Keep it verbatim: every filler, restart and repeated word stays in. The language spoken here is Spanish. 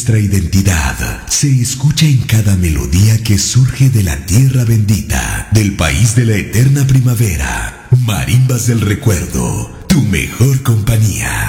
Nuestra identidad se escucha en cada melodía que surge de la tierra bendita, del país de la eterna primavera. Marimbas del recuerdo, tu mejor compañía.